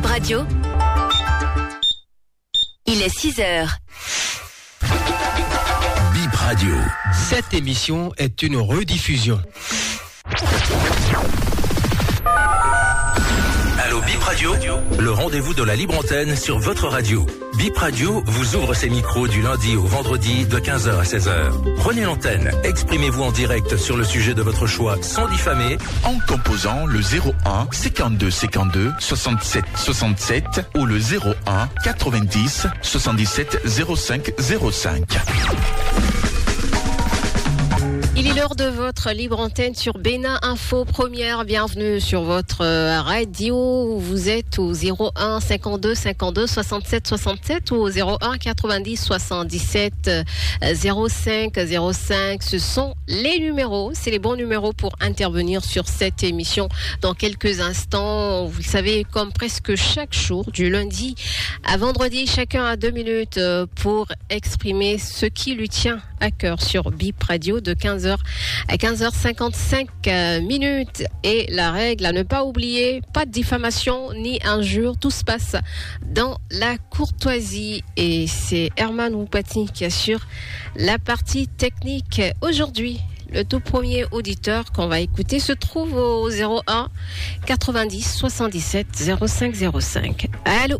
Bip Radio. Il est 6h. Bip Radio. Cette émission est une rediffusion. Allô Bip Radio, le rendez-vous de la libre antenne sur votre radio. Bip Radio vous ouvre ses micros du lundi au vendredi de 15h à 16h. Prenez l'antenne, exprimez-vous en direct sur le sujet de votre choix sans diffamer en composant le 01 52 52 67 67 ou le 01 90 77 05 05. Il est l'heure de votre libre antenne sur Bénin Info Première. Bienvenue sur votre radio. Vous êtes au 01 52 52 67 67 ou au 01 90 77 05 05. Ce sont les numéros. C'est les bons numéros pour intervenir sur cette émission. Dans quelques instants, vous le savez, comme presque chaque jour, du lundi à vendredi, chacun a 2 minutes pour exprimer ce qui lui tient à cœur sur Bip Radio de 15h à 15h55 minutes. Et la règle à ne pas oublier, pas de diffamation ni injure, tout se passe dans la courtoisie. Et c'est Herman Woupati qui assure la partie technique aujourd'hui. Le tout premier auditeur qu'on va écouter se trouve au 01 90 77 05 05. Allô?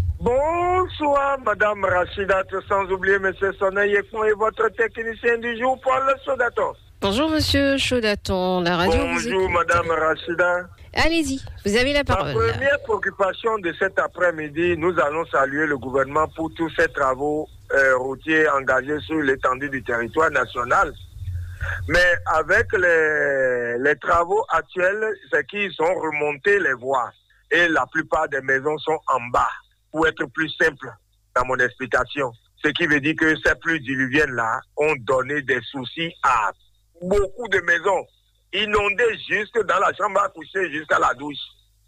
Bonsoir, Madame Rachida, sans oublier Monsieur Soneil et votre technicien du jour, Paul Chaudaton. Bonjour, Monsieur Chaudaton, la radio. Bonjour, Madame Rachida. Allez-y, vous avez la parole. Ma première préoccupation de cet après-midi, nous allons saluer le gouvernement pour tous ces travaux routiers engagés sur l'étendue du territoire national. Mais avec les travaux actuels, c'est qu'ils sont remontés les voies et la plupart des maisons sont en bas. Pour être plus simple dans mon explication, ce qui veut dire que ces pluies diluviennes-là ont donné des soucis à beaucoup de maisons, inondées jusque dans la chambre à coucher, jusqu'à la douche.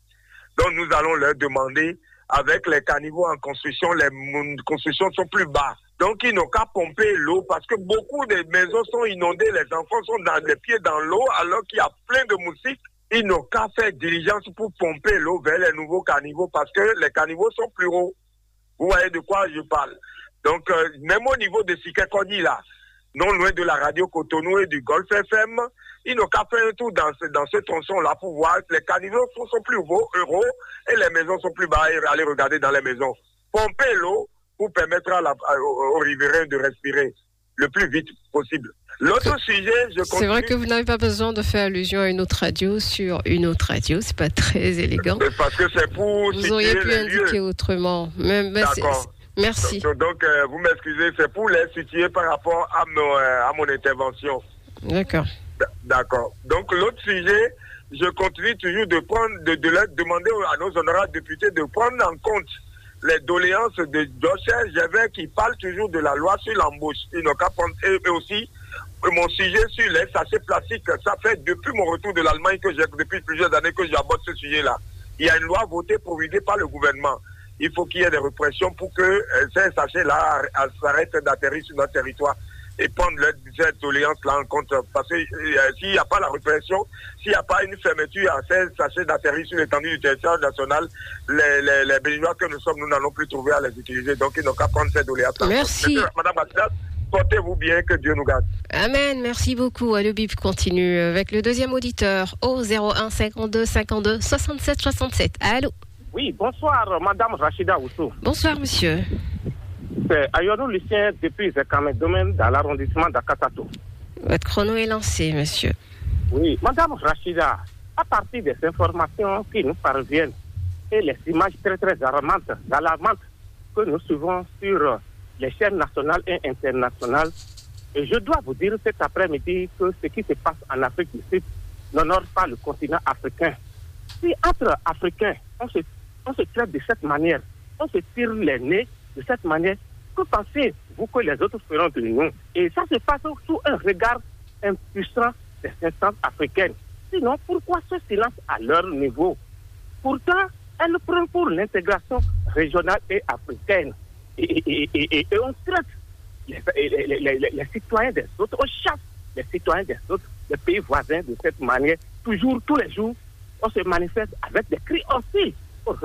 Donc nous allons leur demander, avec les caniveaux en construction, les constructions sont plus bas. Donc ils n'ont qu'à pomper l'eau parce que beaucoup de maisons sont inondées, les enfants sont dans les pieds dans l'eau alors qu'il y a plein de moustiques. Ils n'ont qu'à faire diligence pour pomper l'eau vers les nouveaux caniveaux parce que les caniveaux sont plus hauts. Vous voyez de quoi je parle. Donc, même au niveau de Sikekodi, là, non loin de la radio Cotonou et du Golf FM, ils n'ont qu'à faire un tour dans ce tronçon-là pour voir que les caniveaux sont plus hauts et les maisons sont plus bas et aller regarder dans les maisons. Pomper l'eau pour permettre aux riverains de respirer le plus vite possible. L'autre sujet, je continue. C'est vrai que vous n'avez pas besoin de faire allusion à une autre radio sur une autre radio, c'est pas très élégant. Parce que c'est pour vous auriez pu indiquer autrement. Mais d'accord. Merci. Donc vous m'excusez, c'est pour les situer par rapport à mon intervention. D'accord. D'accord. Donc l'autre sujet, je continue toujours de leur demander à nos honorables députés de prendre en compte les doléances de Joshua Gévert qui parle toujours de la loi sur l'embauche. Ils n'ont qu'à prendre, et aussi mon sujet sur les sachets plastiques, ça fait depuis mon retour de l'Allemagne depuis plusieurs années que j'aborde ce sujet-là. Il y a une loi votée, promulguée par le gouvernement. Il faut qu'il y ait des répressions pour que ces sachets-là s'arrêtent d'atterrir sur notre territoire et prendre cette doléance-là en compte. Parce que s'il n'y a pas la répression, s'il n'y a pas une fermeture à ces sachets d'atterrir sur l'étendue du territoire national, les Béninois que nous sommes, nous n'allons plus trouver à les utiliser. Donc, ils n'ont qu'à prendre ces doléances-là. Merci. Madame Assad, portez-vous bien, que Dieu nous garde. Amen, merci beaucoup. Le Bip continue avec le deuxième auditeur au 01 52 52 67 67. Allô? Oui, bonsoir, Madame Rachida Oussou. Bonsoir, monsieur. C'est Ayonou Lucien depuis Zekame Domaine dans l'arrondissement d'Akatato. Votre chrono est lancé, monsieur. Oui, Madame Rachida, à partir des informations qui nous parviennent et les images très très alarmantes que nous suivons sur les chaînes nationales et internationales, et je dois vous dire cet après-midi que ce qui se passe en Afrique du Sud n'honore pas le continent africain. Si entre Africains, on se traite de cette manière, on se tire les nez de cette manière, que pensez-vous que les autres feront de nous? Et ça se passe sous un regard impuissant des instances africaines. Sinon, pourquoi ce silence à leur niveau? Pourtant, elles prennent pour l'intégration régionale et africaine. Et on traite les citoyens des autres, on chasse les citoyens des autres, les pays voisins de cette manière. Toujours, tous les jours, on se manifeste avec des cris hostiles.